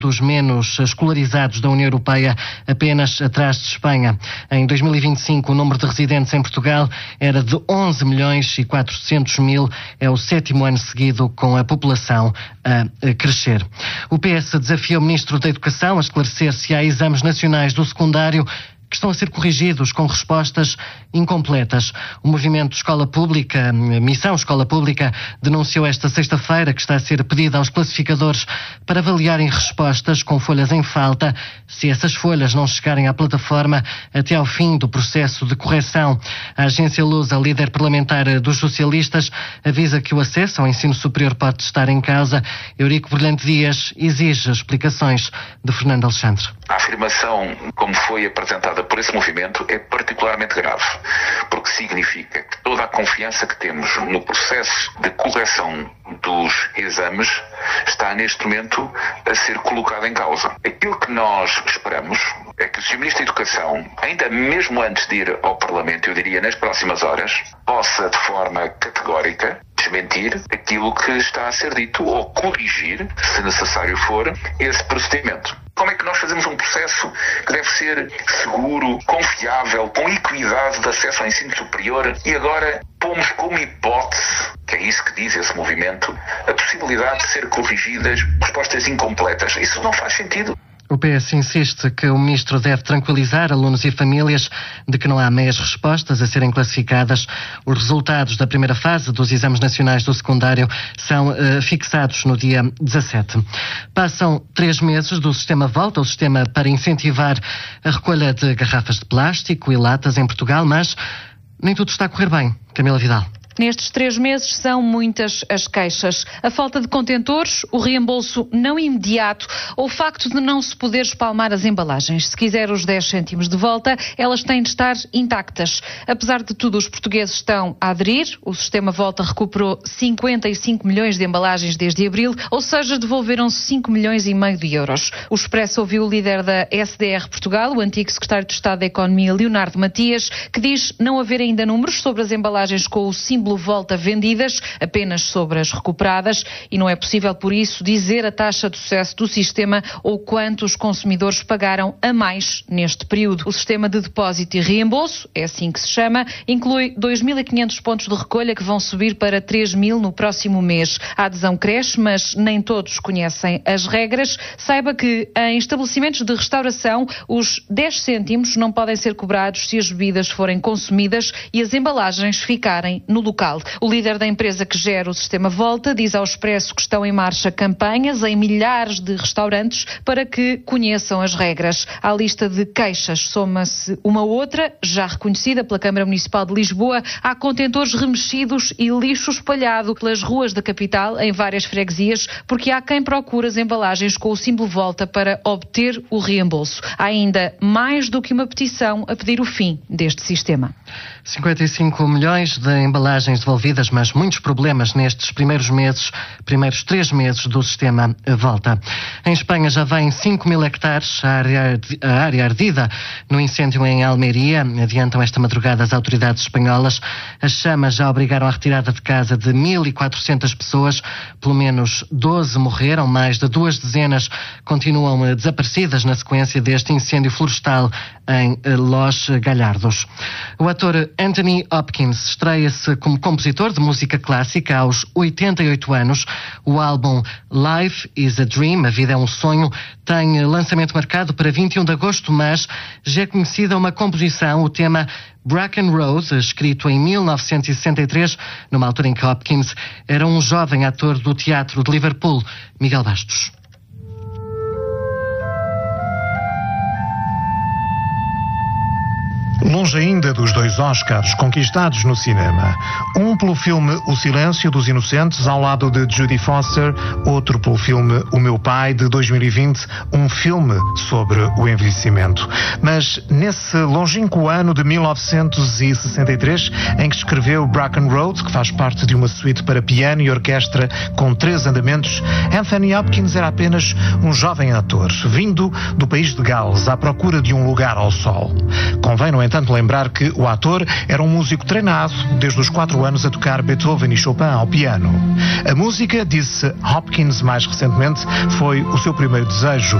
dos menos escolarizados da União Europeia, apenas atrás de Espanha. Em 2025, o número de residentes em Portugal era de 11 milhões e 400 mil. É o 7º ano seguido com a população a crescer. O PS desafia o Ministro da Educação a esclarecer se há exames nacionais do secundário que estão a ser corrigidos com respostas incompletas. O movimento Escola Pública, Missão Escola Pública, denunciou esta sexta-feira que está a ser pedida aos classificadores para avaliarem respostas com folhas em falta, se essas folhas não chegarem à plataforma até ao fim do processo de correção. A Agência Lusa, líder parlamentar dos socialistas, avisa que o acesso ao ensino superior pode estar em causa. Eurico Brilhante Dias exige explicações de Fernando Alexandre. A afirmação, como foi apresentada por esse movimento, é particularmente grave, porque significa que toda a confiança que temos no processo de correção dos exames está neste momento a ser colocada em causa. Aquilo que nós esperamos é que o Sr. Ministro da Educação, ainda mesmo antes de ir ao Parlamento, eu diria nas próximas horas, possa de forma categórica desmentir aquilo que está a ser dito ou corrigir, se necessário for, esse procedimento. Como é que nós fazemos um processo que deve ser seguro, confiável, com equidade de acesso ao ensino superior e agora pomos como hipótese, que é isso que diz esse movimento, a possibilidade de ser corrigidas respostas incompletas? Isso não faz sentido. O PS insiste que o Ministro deve tranquilizar alunos e famílias de que não há meias respostas a serem classificadas. Os resultados da primeira fase dos exames nacionais do secundário são fixados no dia 17. Passam 3 meses do sistema Volta, o sistema para incentivar a recolha de garrafas de plástico e latas em Portugal, mas nem tudo está a correr bem. Camila Vidal. Nestes 3 meses são muitas as queixas. A falta de contentores, o reembolso não imediato ou o facto de não se poder espalmar as embalagens. Se quiser os 10 cêntimos de volta, elas têm de estar intactas. Apesar de tudo, os portugueses estão a aderir. O sistema Volta recuperou 55 milhões de embalagens desde abril, ou seja, devolveram-se 5 milhões e meio de euros. O Expresso ouviu o líder da SDR Portugal, o antigo secretário de Estado da Economia, Leonardo Matias, que diz não haver ainda números sobre as embalagens com o símbolo Volta vendidas, apenas sobre as recuperadas, e não é possível, por isso, dizer a taxa de sucesso do sistema ou quanto os consumidores pagaram a mais neste período. O sistema de depósito e reembolso, é assim que se chama, inclui 2.500 pontos de recolha que vão subir para 3.000 no próximo mês. A adesão cresce, mas nem todos conhecem as regras. Saiba que em estabelecimentos de restauração, os 10 cêntimos não podem ser cobrados se as bebidas forem consumidas e as embalagens ficarem no local. O líder da empresa que gera o sistema Volta diz ao Expresso que estão em marcha campanhas em milhares de restaurantes para que conheçam as regras. À lista de queixas soma-se uma outra, já reconhecida pela Câmara Municipal de Lisboa. Há contentores remexidos e lixo espalhado pelas ruas da capital em várias freguesias, porque há quem procure as embalagens com o símbolo Volta para obter o reembolso. Há ainda mais do que uma petição a pedir o fim deste sistema. 55 milhões de embalagens devolvidas, mas muitos problemas nestes primeiros 3 meses do sistema Volta. Em Espanha já vêm 5 mil hectares a área ardida no incêndio em Almeria. Adiantam esta madrugada as autoridades espanholas. As chamas já obrigaram à retirada de casa de 1.400 pessoas. Pelo menos 12 morreram, mais de 2 dezenas continuam desaparecidas na sequência deste incêndio florestal em Los Gallardos. O ator Anthony Hopkins estreia-se como compositor de música clássica aos 88 anos. O álbum Life is a Dream, A Vida é um Sonho, tem lançamento marcado para 21 de agosto, mas já é conhecida uma composição, o tema Bracken Road, escrito em 1963, numa altura em que Hopkins era um jovem ator do teatro de Liverpool. Miguel Bastos. Longe ainda dos 2 Oscars conquistados no cinema. Um pelo filme O Silêncio dos Inocentes, ao lado de Judy Foster, outro pelo filme O Meu Pai, de 2020, um filme sobre o envelhecimento. Mas nesse longínquo ano de 1963, em que escreveu Bracken Road, que faz parte de uma suíte para piano e orquestra com 3 andamentos, Anthony Hopkins era apenas um jovem ator, vindo do país de Gales, à procura de um lugar ao sol. Convém, no entanto, importante lembrar que o ator era um músico treinado desde os 4 anos a tocar Beethoven e Chopin ao piano. A música, disse Hopkins mais recentemente, foi o seu primeiro desejo.